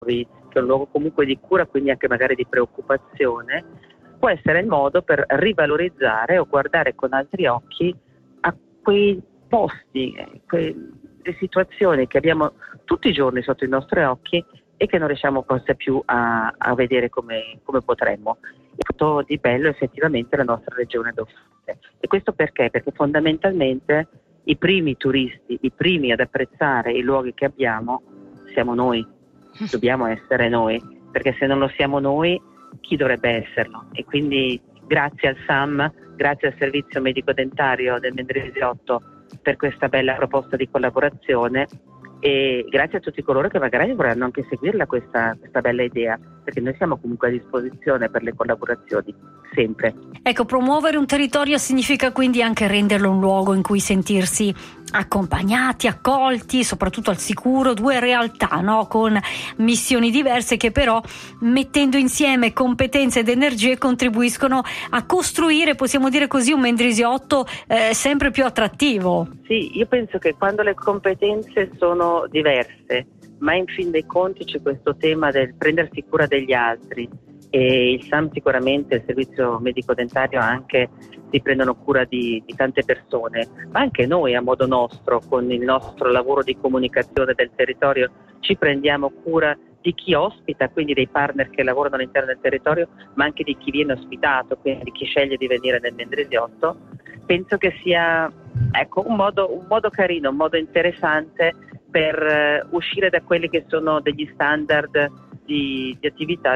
che è un luogo comunque di cura, quindi anche magari di preoccupazione, può essere il modo per rivalorizzare o guardare con altri occhi a quei posti, le situazioni che abbiamo tutti i giorni sotto i nostri occhi e che non riusciamo forse più a vedere come potremmo. Tutto di bello effettivamente la nostra regione d'Offerte. E questo perché? Perché fondamentalmente i primi turisti, i primi ad apprezzare i luoghi che abbiamo siamo noi, dobbiamo essere noi, perché se non lo siamo noi chi dovrebbe esserlo? E quindi grazie al SAM, grazie al servizio medico-dentario del Mendrisiotto per questa bella proposta di collaborazione e grazie a tutti coloro che magari vorranno anche seguirla questa bella idea, perché noi siamo comunque a disposizione per le collaborazioni, sempre. Ecco, promuovere un territorio significa quindi anche renderlo un luogo in cui sentirsi accompagnati, accolti, soprattutto al sicuro, due realtà, no? Con missioni diverse che però mettendo insieme competenze ed energie contribuiscono a costruire, possiamo dire così, un Mendrisiotto sempre più attrattivo. Sì, io penso che quando le competenze sono diverse, ma in fin dei conti c'è questo tema del prendersi cura degli altri e il SAM sicuramente, il servizio medico-dentario anche si prendono cura di tante persone, ma anche noi a modo nostro con il nostro lavoro di comunicazione del territorio ci prendiamo cura di chi ospita, quindi dei partner che lavorano all'interno del territorio, ma anche di chi viene ospitato, quindi di chi sceglie di venire nel Mendrisiotto. Penso che sia un modo carino, un modo interessante per uscire da quelli che sono degli standard di attività,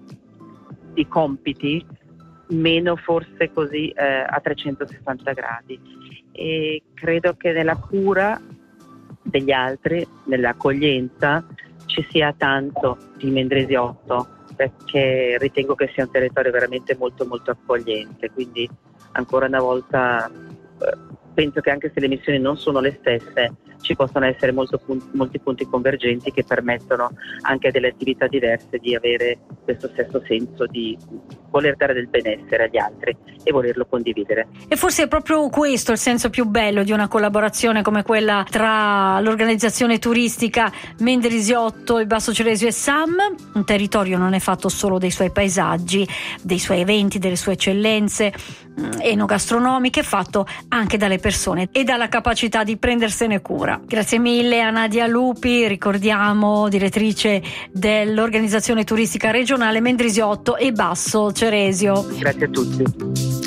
di compiti, meno forse così a 360 gradi. E credo che nella cura degli altri, nell'accoglienza, ci sia tanto di Mendrisiotto, perché ritengo che sia un territorio veramente molto molto accogliente, quindi ancora una volta penso che anche se le missioni non sono le stesse ci possono essere molti punti convergenti che permettono anche a delle attività diverse di avere questo stesso senso di voler dare del benessere agli altri e volerlo condividere. E forse è proprio questo il senso più bello di una collaborazione come quella tra l'organizzazione turistica Mendrisiotto, il Basso Ceresio e SAM. Un territorio non è fatto solo dei suoi paesaggi, dei suoi eventi, delle sue eccellenze enogastronomiche, è fatto anche dalle persone e dalla capacità di prendersene cura. Grazie mille a Nadia Lupi, ricordiamo direttrice dell'organizzazione turistica regionale Mendrisiotto e Basso Ceresio. Grazie a tutti.